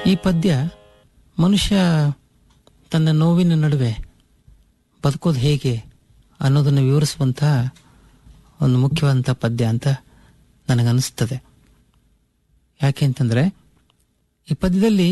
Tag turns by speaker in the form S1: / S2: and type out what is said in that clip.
S1: ಈ ಪದ್ಯ ಮನುಷ್ಯ ತನ್ನ ನೋವಿನ ನಡುವೆ ಬದುಕೋದು ಹೇಗೆ ಅನ್ನೋದನ್ನು ವಿವರಿಸುವಂಥ ಒಂದು ಮುಖ್ಯವಾದಂಥ ಪದ್ಯ ಅಂತ ನನಗನ್ನಿಸ್ತದೆ. ಯಾಕೆ ಅಂತಂದರೆ ಈ ಪದ್ಯದಲ್ಲಿ